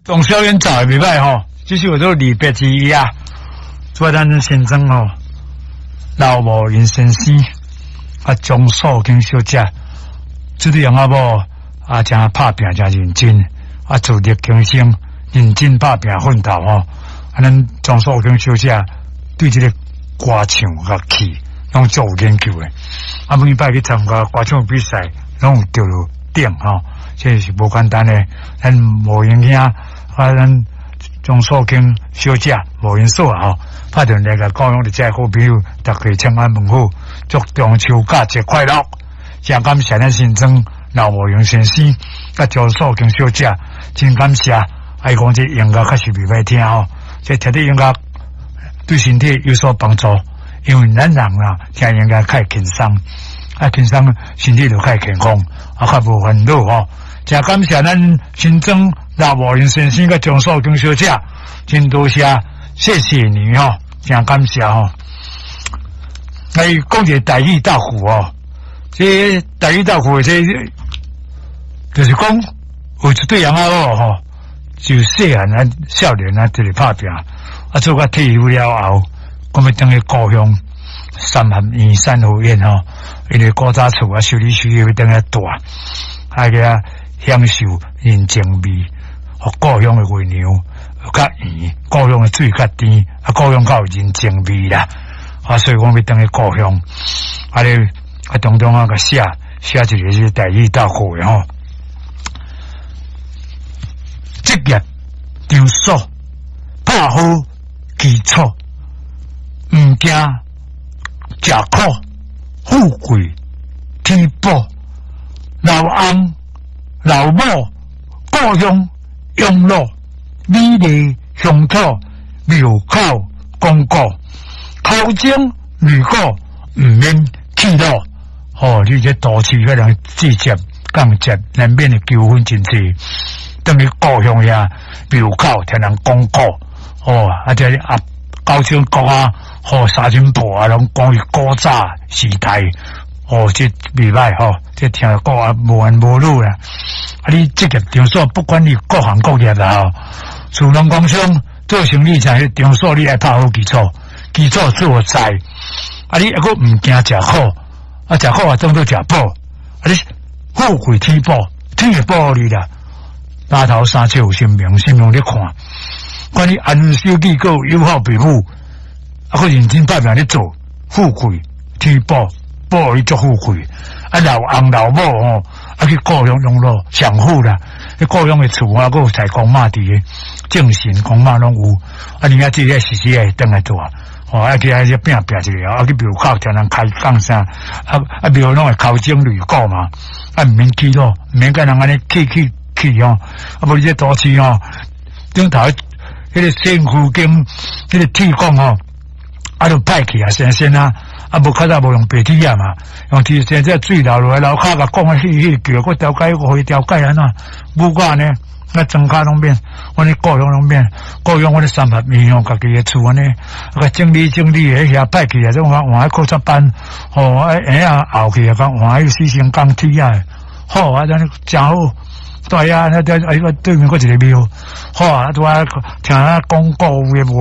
从小远走也袂歹吼，这是我做离别之一啊。做咱先生吼，老母因先生啊，江素跟小姐，这对杨阿婆啊，真拍拼真认真，啊，自力更生，认真拍拼奋斗吼。啊，咱江素跟小姐对这个歌唱乐器，拢做有研究的。啊，每摆去参加歌唱比赛，拢有得了顶吼，这是无简单的。咱无影响啊，咱江素跟小姐无因素啊吼。拍电来个高雄的这好朋友，大家请安问好，祝中秋佳节快乐！真感谢咱先生老无用先生，甲江素跟小姐，真感谢。爱讲这音乐确实袂歹听吼，这听的音乐对身体有所帮助，因为咱人啊听音乐较轻松，啊轻松身体就较健康，啊较无烦恼吼。真感谢咱先生老无用先生甲江素跟小姐，真多谢。谢谢你哦，真感谢哦。来讲一个台语大虎哦，这台语大虎这就是讲有一对人啊吼，就细汉啊少年啊这里拍拼，啊做个退休了后，我们等于故乡三合院三合院吼，因为古早厝啊修理需要等于大，啊个享受人情味，和故乡的月娘。较圆，故乡的水较甜，啊，故乡较有人情味啦，啊，所以我要等去故乡，啊咧，啊，当中啊个写一个是台语大好的吼，职业场所拍好基础，毋惊食苦，富贵天保，老翁老母故乡养老。美丽乡土庙口广告，头前如果唔免气恼，哦，你这都市可能直接降接难免的纠纷真多。等于故乡呀，庙口听人广告，哦，啊这啊高清国啊，哦沙尘暴啊，拢讲伊古早时代，哦这袂歹吼，这听讲啊无完无路啦。啊，你职业场所不管你各行各业啦，属农工商做生意才是场所，你来拍好基础，基础做在。啊，你还佫唔惊食苦，啊食苦啊当做食补，啊你富贵天保，天会保你啦。大头三尺有神明，神明咧看，看你安分守己，佫友好父母，啊佫认真拍拼咧做，富贵天保，保你足富贵。啊老翁老母吼，啊去故乡养老上好啦。迄故乡的厝啊，佫有采公妈伫个，正神公妈拢有。啊，人家这个时时会等来做，哦，啊去啊去拼拼一个，啊去庙口听人开讲啥，啊庙拢会口经旅告嘛，啊毋免去咯，毋免跟人安尼去哦，啊无你这都市哦，顶头迄个仙湖经，迄个铁讲哦，啊就歹去啊，先啊。啊，无较早无用白铁啊嘛，用铁现在水流落来，楼骹甲讲啊，迄叫我调解，我会调解安怎？不管呢，那庄脚拢免，我哋故乡拢免，故乡我哋三合院哦，家己嘅厝安尼，啊整理的，迄遐歹去啊，种换考察班，吼，啊后去啊，讲换迄四星钢铁啊，好啊，真真好。对啊，那对面嗰一个庙，好啊，拄啊听啊广告嘅无。